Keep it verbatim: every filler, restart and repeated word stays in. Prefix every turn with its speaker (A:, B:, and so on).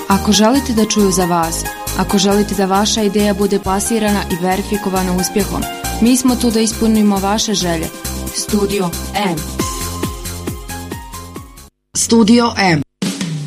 A: Ako želite da čuju za vas, ako želite da vaša ideja bude plasirana i verifikovana uspjehom, mi smo tu da ispunimo vaše želje. Studio M.
B: Studio M.